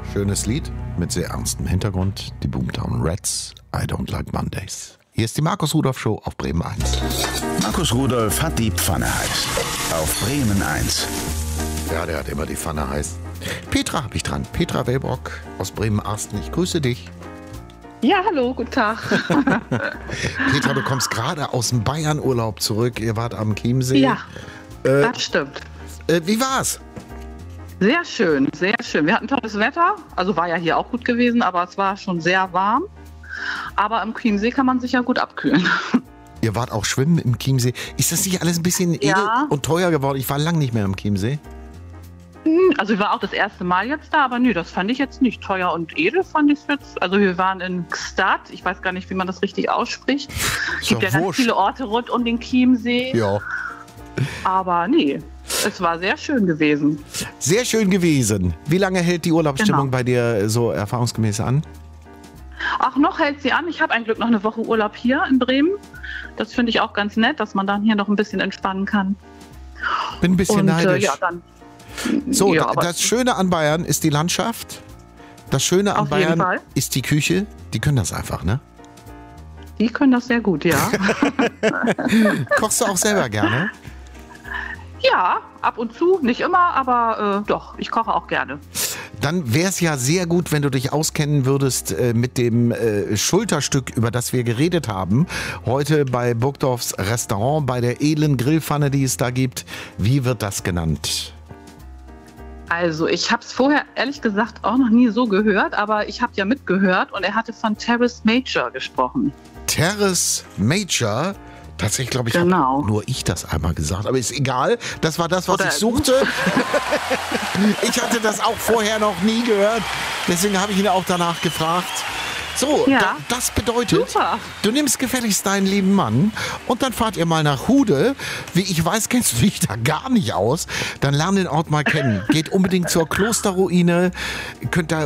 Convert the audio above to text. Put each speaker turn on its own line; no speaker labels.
schönes Lied mit sehr ernstem Hintergrund. Die Boomtown Rats, I Don't Like Mondays. Hier ist die Markus Rudolph Show auf Bremen 1.
Markus Rudolph hat die Pfanne heiß. Auf Bremen 1.
Ja, der hat immer die Pfanne heiß. Petra habe ich dran. Petra Wellbrock aus Bremen-Arsten. Ich grüße dich.
Ja, hallo, guten Tag.
Petra, du kommst gerade aus dem Bayern-Urlaub zurück. Ihr wart am Chiemsee.
Ja, das stimmt.
Wie war's?
Sehr schön, sehr schön. Wir hatten tolles Wetter. Also war ja hier auch gut gewesen, aber es war schon sehr warm. Aber im Chiemsee kann man sich ja gut abkühlen.
Ihr wart auch schwimmen im Chiemsee. Ist das nicht alles ein bisschen edel und teuer geworden? Ich war lange nicht mehr im Chiemsee.
Also ich war auch das erste Mal jetzt da, aber nö, das fand ich jetzt nicht. Teuer und edel fand ich es jetzt. Also wir waren in Gstaad. Ich weiß gar nicht, wie man das richtig ausspricht. Es gibt ja ganz viele Orte rund um den Chiemsee.
Ja.
Aber nee, es war sehr schön gewesen.
Sehr schön gewesen. Wie lange hält die Urlaubsstimmung bei dir so erfahrungsgemäß an?
Ach, noch hält sie an. Ich habe ein Glück noch eine Woche Urlaub hier in Bremen. Das finde ich auch ganz nett, dass man dann hier noch ein bisschen entspannen kann.
Bin ein bisschen neidisch.
Ja, dann,
so,
ja,
das Schöne an Bayern ist die Landschaft. Das Schöne an Bayern ist die Küche. Die können das einfach, ne?
Die können das sehr gut, ja.
Kochst du auch selber gerne?
Ja, ab und zu, nicht immer, aber doch, ich koche auch gerne.
Dann wäre es ja sehr gut, wenn du dich auskennen würdest mit dem Schulterstück, über das wir geredet haben. Heute bei Burgdorfs Restaurant, bei der edlen Grillpfanne, die es da gibt. Wie wird das genannt?
Also ich habe es vorher ehrlich gesagt auch noch nie so gehört, aber ich habe ja mitgehört und er hatte von Terrace Major gesprochen.
Terrace Major? Tatsächlich, glaube ich, habe nur ich das einmal gesagt. Aber ist egal. Das war das, was ich suchte. Ich hatte das auch vorher noch nie gehört. Deswegen habe ich ihn auch danach gefragt. So, das bedeutet, du nimmst gefälligst deinen lieben Mann und dann fahrt ihr mal nach Hude. Wie ich weiß, kennst du dich da gar nicht aus. Dann lern den Ort mal kennen. Geht unbedingt zur Klosterruine. Könnt da